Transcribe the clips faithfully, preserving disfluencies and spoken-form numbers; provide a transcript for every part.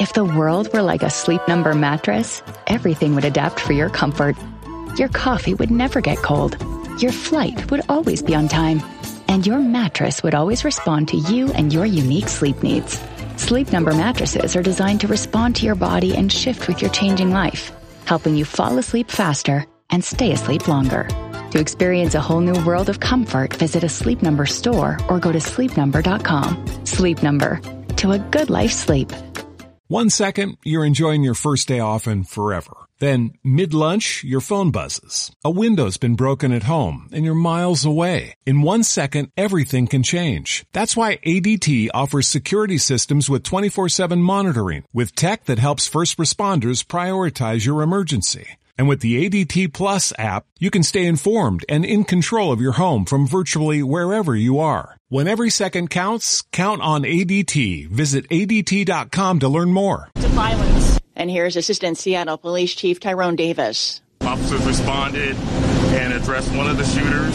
If the world were like a Sleep Number mattress, everything would adapt for your comfort. Your coffee would never get cold. Your flight would always be on time. And your mattress would always respond to you and your unique sleep needs. Sleep Number mattresses are designed to respond to your body and shift with your changing life, helping you fall asleep faster and stay asleep longer. To experience a whole new world of comfort, visit a Sleep Number store or go to sleep number dot com. Sleep Number. To a good life sleep. One second, you're enjoying your first day off and forever. Then, mid-lunch, your phone buzzes. A window's been broken at home, and you're miles away. In one second, everything can change. That's why A D T offers security systems with twenty-four seven monitoring, with tech that helps first responders prioritize your emergency. And with the A D T Plus app, you can stay informed and in control of your home from virtually wherever you are. When every second counts, count on A D T. Visit A D T dot com to learn more. To violence. And here's Assistant Seattle Police Chief Tyrone Davis. Officers responded and addressed one of the shooters.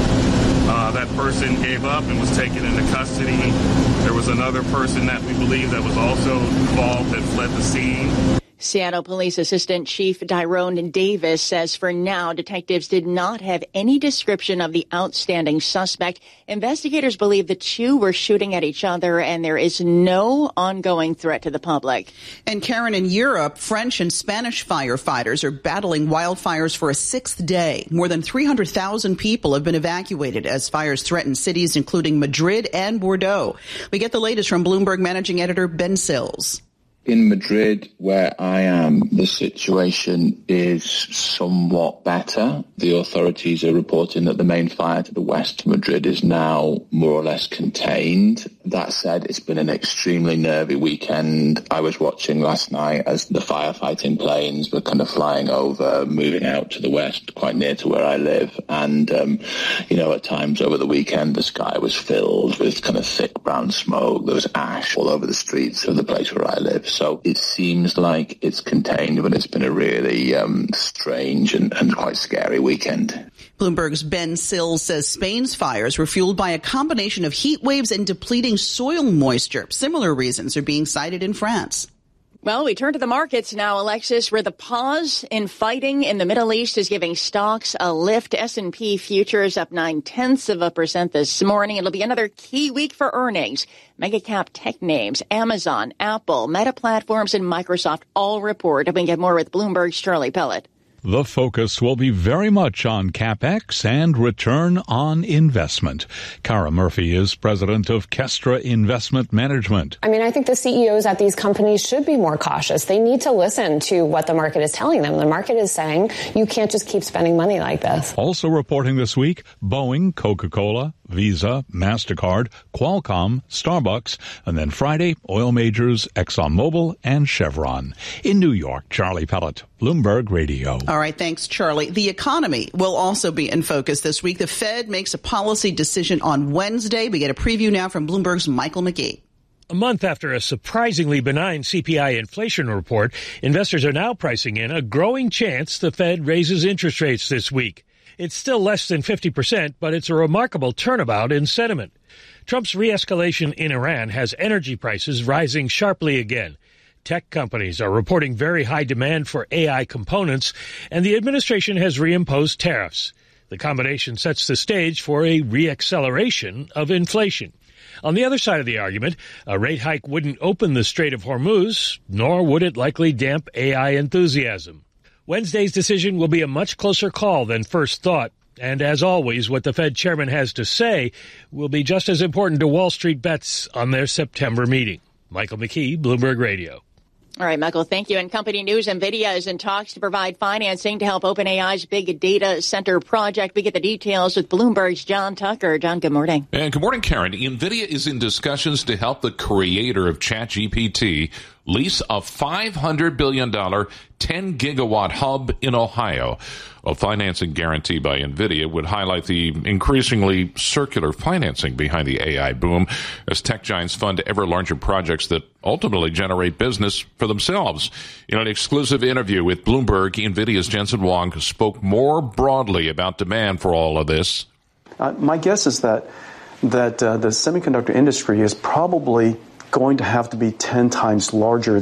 Uh, that person gave up and was taken into custody. There was another person that we believe that was also involved that fled the scene. Seattle Police Assistant Chief Tyrone Davis says for now, detectives did not have any description of the outstanding suspect. Investigators believe the two were shooting at each other and there is no ongoing threat to the public. And Karen, in Europe, French and Spanish firefighters are battling wildfires for a sixth day. More than three hundred thousand people have been evacuated as fires threaten cities including Madrid and Bordeaux. We get the latest from Bloomberg Managing Editor Ben Sills. In Madrid, where I am, the situation is somewhat better. The authorities are reporting that the main fire to the west of Madrid is now more or less contained. That said, it's been an extremely nervy weekend. I was watching last night as the firefighting planes were kind of flying over, moving out to the west, quite near to where I live. And, um, you know, at times over the weekend, the sky was filled with kind of thick brown smoke. There was ash all over the streets of the place where I live. So it seems like it's contained, but it's been a really um, strange and, and quite scary weekend. Bloomberg's Ben Sills says Spain's fires were fueled by a combination of heat waves and depleting soil moisture. Similar reasons are being cited in France. Well, we turn to the markets now, Alexis, where the pause in fighting in the Middle East is giving stocks a lift. S and P futures up nine-tenths of a percent this morning. It'll be another key week for earnings. Mega cap tech names, Amazon, Apple, Meta Platforms, and Microsoft all report. We can get more with Bloomberg's Charlie Pellet. The focus will be very much on CapEx and return on investment. Cara Murphy is president of Kestra Investment Management. I mean, I think the C E Os at these companies should be more cautious. They need to listen to what the market is telling them. The market is saying you can't just keep spending money like this. Also reporting this week, Boeing, Coca-Cola, Visa, MasterCard, Qualcomm, Starbucks, and then Friday, oil majors ExxonMobil and Chevron. In New York, Charlie Pellet, Bloomberg Radio. All right, thanks, Charlie. The economy will also be in focus this week. The Fed makes a policy decision on Wednesday. We get a preview now from Bloomberg's Michael McGee. A month after a surprisingly benign C P I inflation report, investors are now pricing in a growing chance the Fed raises interest rates this week. It's still less than fifty percent, but it's a remarkable turnabout in sentiment. Trump's re-escalation in Iran has energy prices rising sharply again. Tech companies are reporting very high demand for A I components, and the administration has reimposed tariffs. The combination sets the stage for a re-acceleration of inflation. On the other side of the argument, a rate hike wouldn't open the Strait of Hormuz, nor would it likely damp A I enthusiasm. Wednesday's decision will be a much closer call than first thought. And as always, what the Fed chairman has to say will be just as important to Wall Street bets on their September meeting. Michael McKee, Bloomberg Radio. All right, Michael, thank you. And company news, NVIDIA is in talks to provide financing to help OpenAI's big data center project. We get the details with Bloomberg's John Tucker. John, good morning. And good morning, Karen. NVIDIA is in discussions to help the creator of ChatGPT lease a five hundred billion dollars ten gigawatt hub in Ohio. A financing guarantee by NVIDIA would highlight the increasingly circular financing behind the A I boom as tech giants fund ever larger projects that ultimately generate business for themselves. In an exclusive interview with Bloomberg, NVIDIA's Jensen Huang spoke more broadly about demand for all of this. Uh, my guess is that that uh, the semiconductor industry is probably going to have to be ten times larger